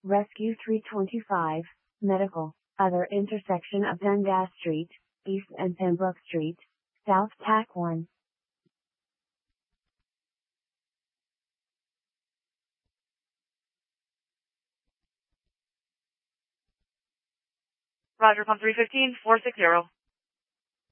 Rescue 325, Medical, other intersection of Dundas Street, East and Pembroke Street, South TAC 1. Roger, pump 315, 460.